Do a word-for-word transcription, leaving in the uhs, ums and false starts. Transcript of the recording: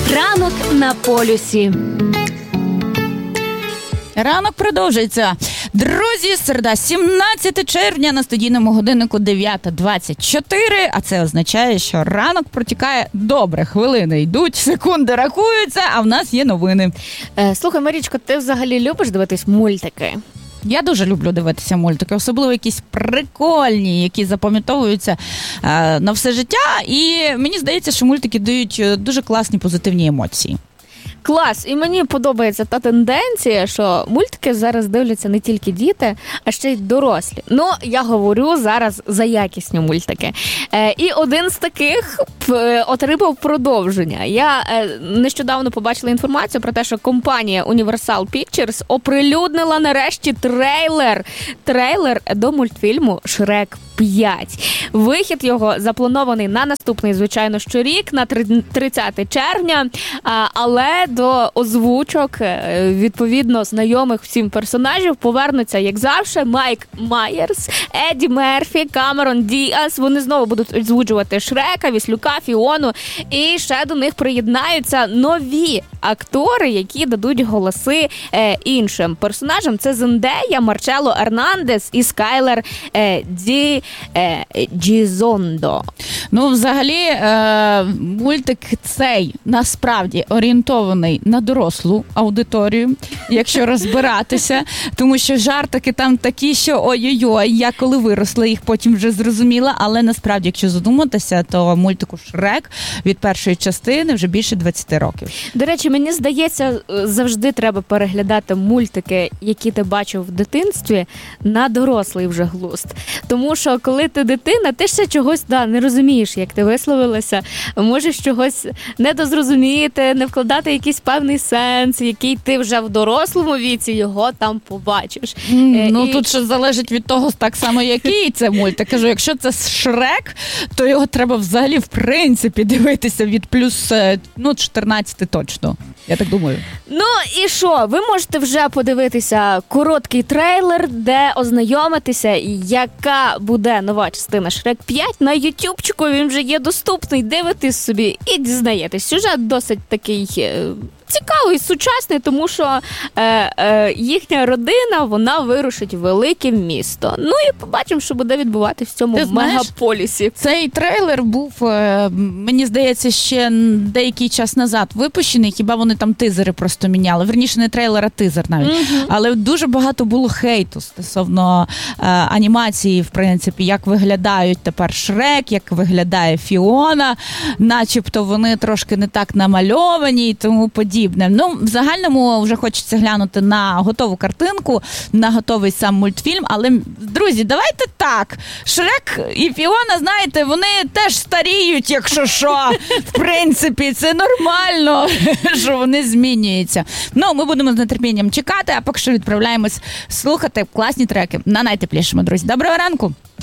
Ранок на полюсі. Ранок продовжується. Друзі, середа, сімнадцяте червня, на студійному годиннику дев'ята двадцять чотири, а це означає, що ранок протікає добре. Хвилини йдуть, секунди рахуються, а в нас є новини. Е, слухай, Марічко, ти взагалі любиш дивитись мультики? Я дуже люблю дивитися мультики, особливо якісь прикольні, які запам'ятовуються е, на все життя. І мені здається, що мультики дають дуже класні позитивні емоції. Клас! І мені подобається та тенденція, що мультики зараз дивляться не тільки діти, а ще й дорослі. Ну, я говорю зараз за якісні мультики. Е, і один з таких п, отримав продовження. Я е, нещодавно побачила інформацію про те, що компанія Universal Pictures оприлюднила нарешті трейлер. Трейлер до мультфільму «Шрек п'ять». Вихід його запланований на наступний, звичайно, щорік, на тридцяте червня, але до озвучок, відповідно, знайомих всім персонажів повернуться, як завжди, Майк Майерс, Едді Мерфі, Камерон Діас. Вони знову будуть озвучувати Шрека, Віслюка, Фіону. І ще до них приєднаються нові актори, які дадуть голоси е, іншим персонажам. Це Зендея, Марчелло Ернандес і Скайлер е, Ді е, Джізондо. Ну, взагалі, е, мультик цей насправді орієнтований на дорослу аудиторію, якщо розбиратися, тому що жартики там такі, що ой-ой-ой, я коли виросла, їх потім вже зрозуміла, але насправді, якщо задуматися, то мультику «Шрек» від першої частини вже більше двадцять років. До речі, мені здається, завжди треба переглядати мультики, які ти бачив в дитинстві, на дорослий вже глузд. Тому що, коли ти дитина, ти ще чогось да, не розумієш, як ти висловилася, можеш чогось недозрозуміти, не вкладати якийсь певний сенс, який ти вже в дорослому віці його там побачиш. Mm, ну, І... тут ще залежить від того, так само, який це мультик. Кажу, якщо це Шрек, то його треба взагалі, в принципі, дивитися від плюс, ну, чотирнадцять точно. Я так думаю. Ну і що? Ви можете вже подивитися короткий трейлер, де ознайомитися, яка буде нова частина «Шрек п'ять». На ютубчику він вже є доступний. Дивитесь собі і дізнаєтесь. Сюжет досить такий цікавий, сучасний, тому що е, е, їхня родина, вона вирушить в велике місто. Ну і побачимо, що буде відбуватися в цьому Ти знаєш, мегаполісі. Цей трейлер був, е, мені здається, ще деякий час назад випущений. Хіба вони там тизери просто міняли? Верніше, не трейлер, а тизер навіть. Mm-hmm. Але дуже багато було хейту стосовно е, анімації, в принципі, як виглядають тепер Шрек, як виглядає Фіона, начебто вони трошки не так намальовані і тому подібне. Ну, в загальному вже хочеться глянути на готову картинку, на готовий сам мультфільм, але, друзі, давайте так, Шрек і Фіона, знаєте, вони теж старіють, якщо що, в принципі, це нормально, що вони змінюються. Ну, ми будемо з нетерпінням чекати, а поки що відправляємось слухати класні треки на найтеплішому, друзі. Доброго ранку!